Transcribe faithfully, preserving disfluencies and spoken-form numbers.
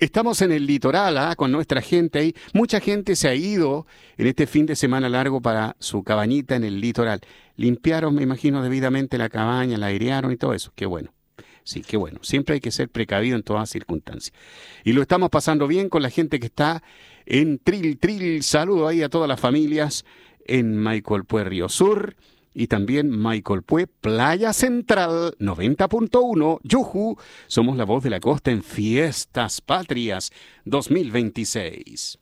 Estamos en el litoral, ¿ah? Con nuestra gente ahí. Mucha gente se ha ido en este fin de semana largo para su cabañita en el litoral. Limpiaron, me imagino, debidamente la cabaña, la airearon y todo eso. Qué bueno. Sí, qué bueno. Siempre hay que ser precavido en todas circunstancias. Y lo estamos pasando bien con la gente que está en Tril Tril. Saludo ahí a todas las familias en Maicolpué, Río Sur. Y también Maicolpué, Playa Central, noventa punto uno, Yujú. Somos la voz de la costa en Fiestas Patrias dos mil veintiséis.